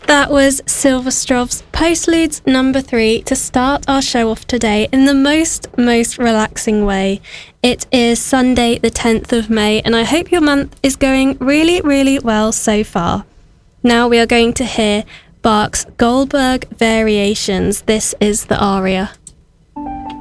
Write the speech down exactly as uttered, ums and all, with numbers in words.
That was Silverstrov's Postludes number three to start our show off today in the most, most relaxing way. It is Sunday the tenth of May, and I hope your month is going really, really well so far. Now we are going to hear Bach's Goldberg Variations. This is the aria.